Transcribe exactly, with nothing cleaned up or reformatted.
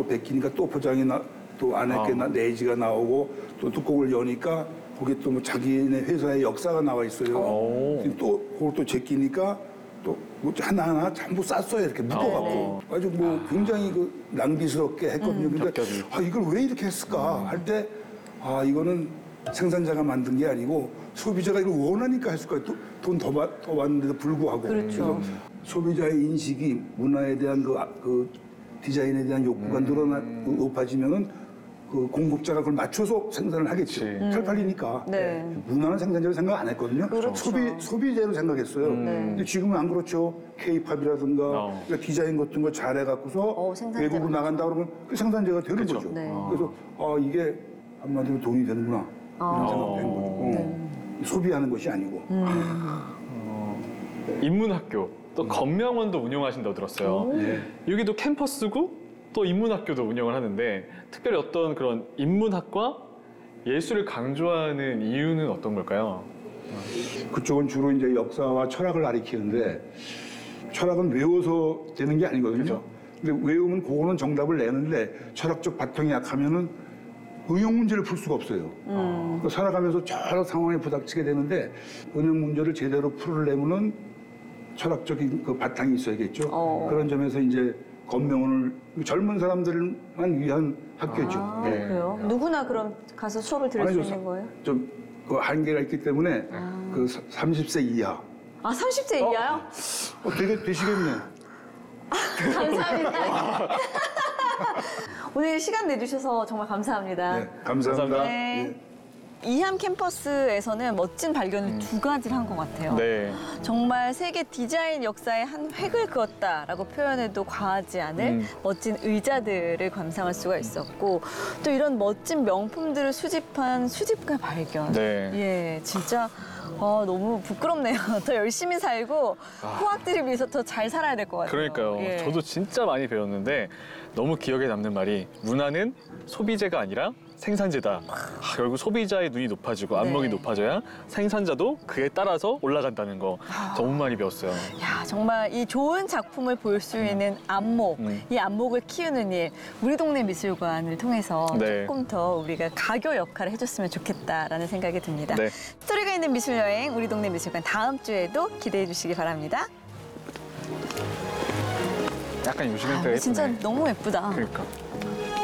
또 벗기니까 또 포장이 나, 또 안에 게 나, 내지가 나오고 또 뚜껑을 여니까 거기에 또 뭐 자기네 회사의 역사가 나와 있어요. 오. 또 그걸 또 제끼니까 또 뭐 하나하나 전부 쌌어요. 이렇게 묶어갖고. 아주 뭐 굉장히 그 낭비스럽게 했거든요. 근데 겹겹이. 아, 이걸 왜 이렇게 했을까 할 때 아, 이거는 생산자가 만든 게 아니고 소비자가 이걸 원하니까 했을 거예요. 돈 더 더 받는데도 불구하고. 그렇죠. 그래서 소비자의 인식이 문화에 대한 그, 아- 그 디자인에 대한 욕구가 늘어나 높아지면은 그 공급자가 그걸 맞춰서 생산을 하겠죠. 그치. 잘 팔리니까. 네. 문화는 생산자로 생각 안 했거든요. 그렇죠. 소비 소비재로 생각했어요. 근데 지금은 안 그렇죠. 케이팝이라든가 어. 그러니까 디자인 같은 거 잘해갖고서 어, 생산자가 외국으로 나간다 그러면 그 생산자가 되는 그쵸. 거죠. 네. 그래서 아 이게 한마디로 돈이 되는구나 이런 생각이 된 거죠. 어. 소비하는 것이 아니고. 인문학교 또 건명원도 운영하신다고 들었어요. 예. 여기도 캠퍼스고 또 인문학교도 운영을 하는데 특별히 어떤 그런 인문학과 예술을 강조하는 이유는 어떤 걸까요? 그쪽은 주로 이제 역사와 철학을 가리키는데 철학은 외워서 되는 게 아니거든요. 그죠. 근데 외우면 그거는 정답을 내는데 철학적 바탕이 약하면은 응용 문제를 풀 수가 없어요. 그 살아가면서 여러 상황에 부닥치게 되는데 응용 문제를 제대로 풀으려면은 철학적인 그 바탕이 있어야겠죠. 어. 그런 점에서 이제 건명원을 젊은 사람들만 위한 학교죠. 아, 예. 그래요? 누구나 그럼 가서 수업을 들을 수 아니죠. 있는 거예요? 좀 그 한계가 있기 때문에 그 삼십 세 이하. 아, 삼십 세 이하요? 어, 되게 되시겠네. 감사합니다. 오늘 시간 내주셔서 정말 감사합니다. 네, 감사합니다. 네. 예. 이함 캠퍼스에서는 멋진 발견을 음. 두 가지를 한 것 같아요. 네. 정말 세계 디자인 역사에 한 획을 그었다라고 표현해도 과하지 않을 음. 멋진 의자들을 감상할 수가 있었고 또 이런 멋진 명품들을 수집한 수집가 발견. 네. 예, 진짜 어, 너무 부끄럽네요. 더 열심히 살고 호학들을 위해서 더 잘 살아야 될 것 같아요. 그러니까요. 예. 저도 진짜 많이 배웠는데 너무 기억에 남는 말이 문화는 소비재가 아니라 생산재다. 아, 결국 소비자의 눈이 높아지고 안목이 네. 높아져야 생산자도 그에 따라서 올라간다는 거 너무 많이 배웠어요. 야, 정말 이 좋은 작품을 볼 수 있는 안목, 음. 이 안목을 키우는 일, 우리 동네 미술관을 통해서 네. 조금 더 우리가 가교 역할을 해줬으면 좋겠다라는 생각이 듭니다. 네. 스토리가 있는 미술여행, 우리 동네 미술관 다음 주에도 기대해 주시기 바랍니다. 약간 요즘 아, 형태가 진짜 예쁘네. 너무 예쁘다. 그러니까.